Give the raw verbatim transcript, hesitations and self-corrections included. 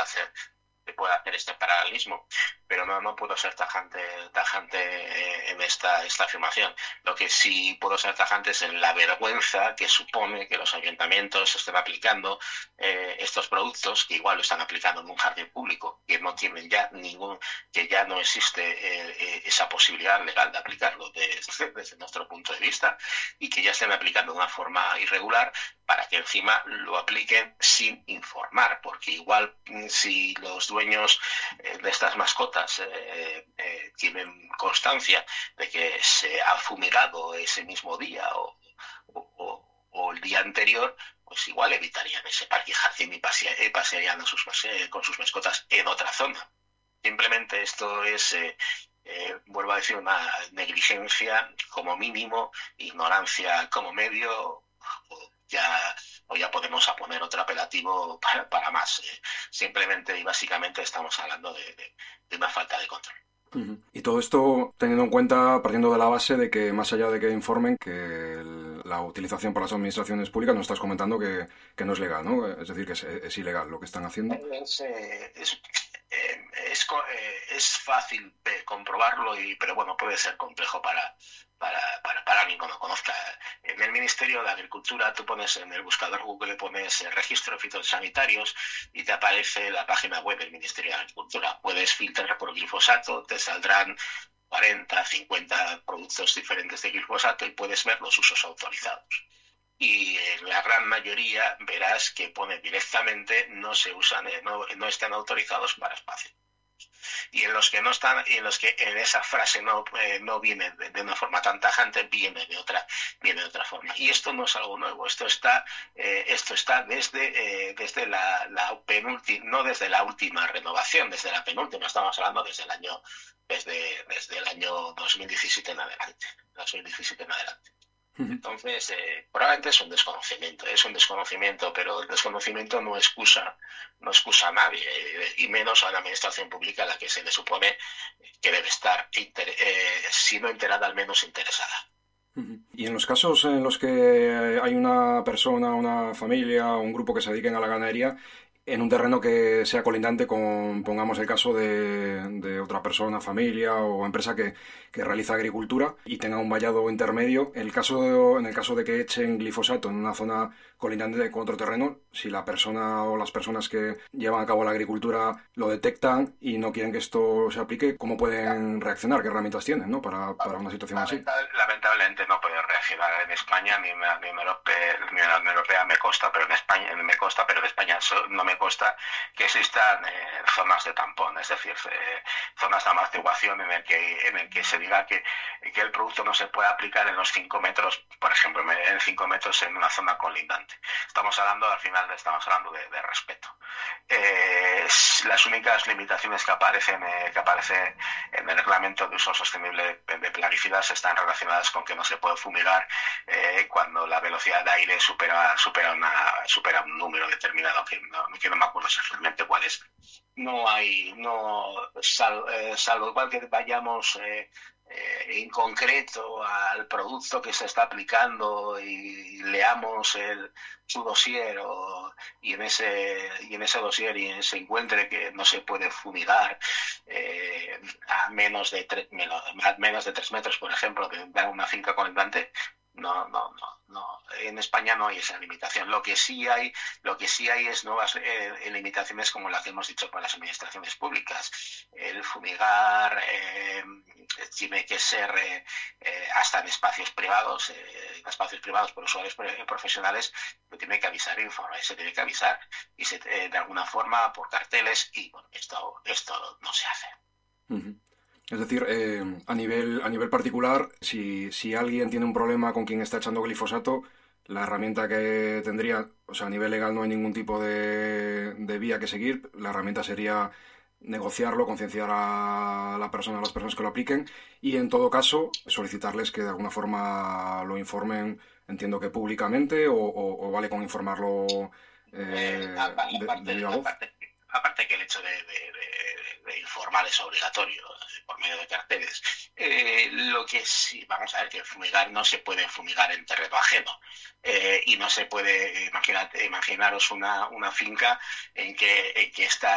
hacer que pueda hacer este paralelismo, pero no, no puedo ser tajante, tajante en esta, esta afirmación. Lo que sí puedo ser tajante es en la vergüenza que supone que los ayuntamientos estén aplicando eh, estos productos, que igual lo están aplicando en un jardín público, que no tienen ya ningún, que ya no existe eh, eh, esa posibilidad legal de aplicarlo desde, desde nuestro punto de vista, y que ya estén aplicando de una forma irregular, para que encima lo apliquen sin informar, porque igual si los dueños eh, de estas mascotas eh, eh, tienen constancia de que se ha fumigado ese mismo día o, o, o el día anterior, pues igual evitarían ese parque y jardín y pasea, y pasearían a sus, eh, con sus mascotas en otra zona. Simplemente esto es... Eh, Eh, vuelvo a decir, una negligencia como mínimo, ignorancia como medio, o ya, o ya podemos poner otro apelativo para, para más. Eh, simplemente y básicamente estamos hablando de, de, de una falta de control. Uh-huh. Y todo esto teniendo en cuenta, partiendo de la base de que más allá de que informen, que el, la utilización por las administraciones públicas, nos estás comentando que, que no es legal, ¿no? Es decir, que es, es ilegal lo que están haciendo. Es, eh, es, eh, es, eh, es fácil eh, comprobarlo, y, pero bueno, puede ser complejo para, para, para, para alguien que no conozca. En el Ministerio de Agricultura, tú pones en el buscador Google, pones el registro de fitosanitarios y te aparece la página web del Ministerio de Agricultura. Puedes filtrar por glifosato, te saldrán cuarenta, cincuenta productos diferentes de glifosato y puedes ver los usos autorizados. Y en la gran mayoría verás que pone directamente no se usan, no, no están autorizados para espacio. Y en los que no están, y en los que en esa frase no, eh, no viene de, de una forma tan tajante, viene de otra, viene de otra forma. Y esto no es algo nuevo, esto está, eh, esto está desde, eh, desde la, la penúltima, no desde la última renovación, desde la penúltima, estamos hablando desde el año, desde, desde el año dos mil diecisiete en adelante, dos mil diecisiete en adelante. Entonces, eh, probablemente es un desconocimiento, es un desconocimiento, pero el desconocimiento no excusa, no excusa a nadie, eh, y menos a una administración pública a la que se le supone que debe estar, inter, eh, si no enterada, al menos interesada. Y en los casos en los que hay una persona, una familia o un grupo que se dediquen a la ganadería, en un terreno que sea colindante con, pongamos el caso de, de otra persona, familia o empresa que, que realiza agricultura y tenga un vallado intermedio, el caso de, en el caso de que echen glifosato en una zona colindante con otro terreno, si la persona o las personas que llevan a cabo la agricultura lo detectan y no quieren que esto se aplique, ¿cómo pueden reaccionar? ¿Qué herramientas tienen, ¿no? para, para una situación así? Lamentablemente no pueden reaccionar en España, ni en la Unión Europea, ni en la Unión Europea me consta, pero en España me consta, pero en España no me consta que existan eh, zonas de tampón, es decir, eh, zonas de amortiguación en el que en el que se diga que, que el producto no se puede aplicar en los cinco metros, por ejemplo, en cinco metros en una zona colindante. Estamos hablando, al final, estamos hablando de, de respeto. Eh, las únicas limitaciones que aparecen, eh, que aparecen en el reglamento de uso sostenible de plaguicidas están relacionadas con que no se puede fumigar eh, cuando la velocidad de aire supera supera una supera un número determinado, que no, que no me acuerdo exactamente cuál es. No hay, no sal, eh, salvo igual que vayamos eh, eh, en concreto al producto que se está aplicando y leamos el, su dossier o, y en ese y en ese dossier y se encuentre que no se puede fumigar eh, a menos de tres, menos, menos de tres metros, por ejemplo, de una finca colindante. No, no, no, no. En España no hay esa limitación. Lo que sí hay, lo que sí hay es nuevas eh, limitaciones como las que hemos dicho para las administraciones públicas. El fumigar eh, tiene que ser eh, eh, hasta en espacios privados, eh, en espacios privados por usuarios profesionales, que tiene que avisar, informar, se tiene que avisar y se, eh, de alguna forma por carteles, y bueno, esto, esto no se hace. Uh-huh. Es decir, eh, a nivel a nivel particular, si, si alguien tiene un problema con quien está echando glifosato, la herramienta que tendría, o sea, a nivel legal no hay ningún tipo de, de vía que seguir, la herramienta sería negociarlo, concienciar a la persona, a las personas que lo apliquen, y en todo caso solicitarles que de alguna forma lo informen, entiendo que públicamente, o, o, o vale con informarlo eh, eh, aparte, de, de viva voz. Aparte, aparte que el hecho de, de, de, de informar es obligatorio por medio de carteles. Eh, lo que sí, vamos a ver, que fumigar no se puede fumigar en terreno ajeno. Eh, y no se puede, imaginar, imaginaros una, una finca en que, en que está